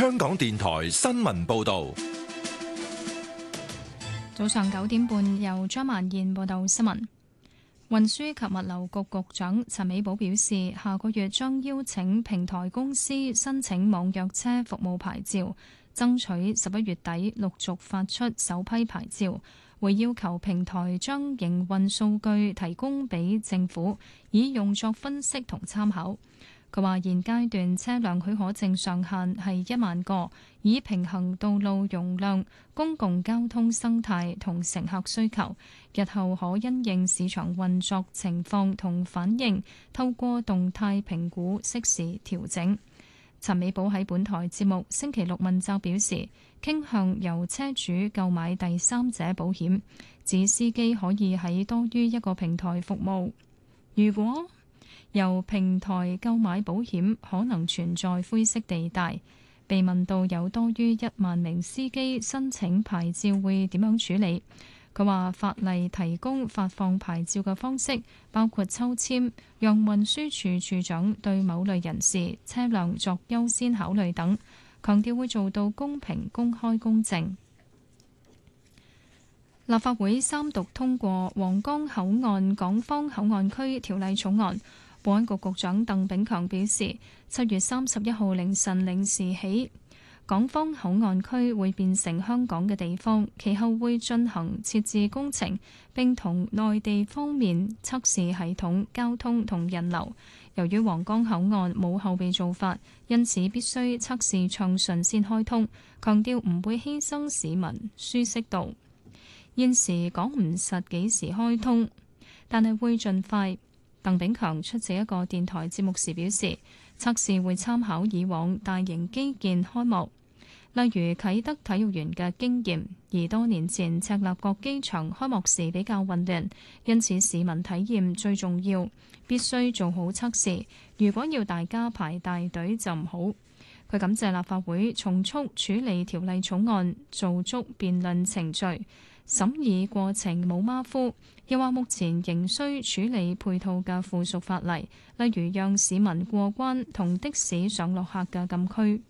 香港電台新聞報道。 早上9點半，由張曼燕報道新聞。運輸及物流局局長陳美寶表示，下個月將邀請平台公司申請網約車服務牌照，爭取11月底陸續發出首批牌照。會要求平台將營運數據提供俾政府，以用作分析同參考。佢話現階段車輛許可證上限係1萬個，以平衡道路容量、公共交通生態同乘客需求。日後可因應市場運作情況同反應，透過動態評估適時調整。陳美寶喺本台節目星期六問責表示，傾向由車主購買第三者保險，指司機可以喺多於一個平台服務。如果由平台購買保險，可能存在灰色地帶。被問到有多於1萬名司機申請牌照會點樣處理，佢話法例提供發放牌照嘅方式，包括抽籤，讓運輸署署長對某類人士車輛作優先考慮等，強調會做到公平、公開、公正。立法會三讀通過皇崗口岸港方口岸區條例草案。保安局局長鄧炳強表示，7月31號凌晨0時起，港方口岸區會變成香港嘅地方，其後會進行設置工程，並同內地方面測試系統、交通同人流。由於皇崗口岸冇後備做法，因此必須測試暢順先開通，強調唔會犧牲市民舒適度。現時講唔實幾時開通，但係會盡快。鄧炳強出席一個電台節目時表示，測試會參考以往大型基建開幕，例如啟德體育園嘅經驗，而多年前赤鱲角機場開幕時比較混亂，因此市民體驗最重要，必須做好測試。如果要大家排大隊就唔好。佢感謝立法會從速處理條例草案，做足辯論程序，審議過程冇馬虎。又話目前仍需處理配套嘅附屬法例，例如讓市民過關同的士上落客嘅禁區。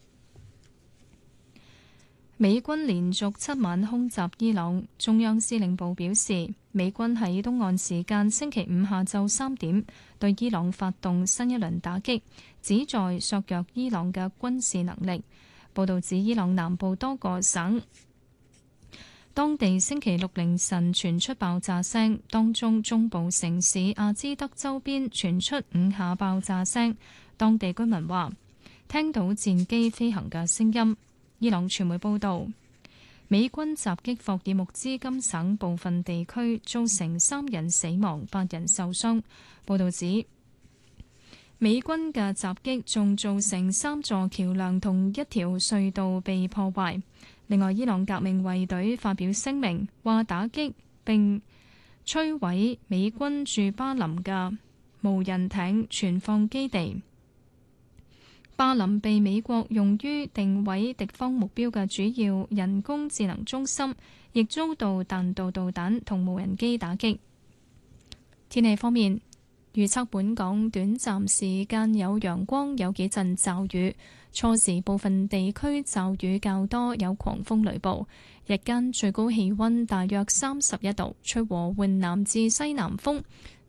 美軍連續7晚空襲伊朗，中央司令部表示，美軍喺東岸時間星期五下晝3點對伊朗發動新一輪打擊，旨在削弱伊朗嘅軍事能力。報導指伊朗南部多個省當地星期六凌晨傳出爆炸聲，當中中部城市阿茲德周邊傳出5下爆炸聲。當地居民話聽到戰機飛行嘅聲音。伊朗傳媒報導，美軍襲擊霍爾木茲金省部分地區，造成3人死亡、8人受傷。報導指，美軍嘅襲擊仲造成3座橋梁同1條隧道被破壞。另外，伊朗革命衛隊發表聲明，話打擊並摧毀美軍駐巴林嘅無人艇存放基地。巴林被美國用於定位敵方目標嘅主要人工智能中心，亦遭到彈道導彈同無人機打擊。天氣方面，預測本港短暫時間有陽光，有幾陣驟雨，初時部分地區驟雨較多，有狂風雷暴。日間最高氣溫大約31度，吹和緩南至西南風。